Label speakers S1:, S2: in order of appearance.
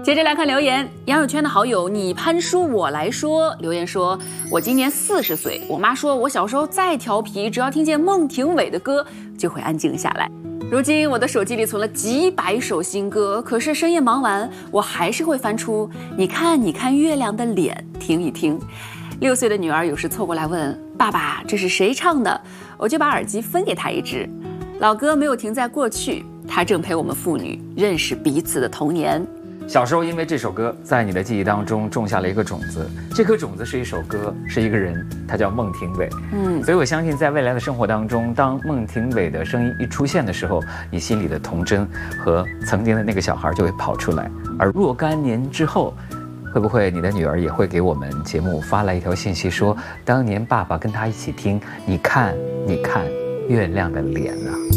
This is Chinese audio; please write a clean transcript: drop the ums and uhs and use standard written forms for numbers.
S1: 接着来看留言，杨友圈的好友你潘叔我来说留言说，我今年40岁，我妈说我小时候再调皮，只要听见孟庭苇的歌就会安静下来。如今我的手机里存了几百首新歌，可是深夜忙完，我还是会翻出你看你看月亮的脸听一听。6岁的女儿有时凑过来问爸爸这是谁唱的，我就把耳机分给她一只。老歌没有停在过去，它正陪我们父女认识彼此的童年。
S2: 小时候因为这首歌在你的记忆当中种下了一个种子，这颗种子是一首歌，是一个人，他叫孟庭苇。所以我相信在未来的生活当中，当孟庭苇的声音一出现的时候，你心里的童真和曾经的那个小孩就会跑出来。而若干年之后，会不会你的女儿也会给我们节目发来一条信息说，当年爸爸跟她一起听你看你看月亮的脸啊。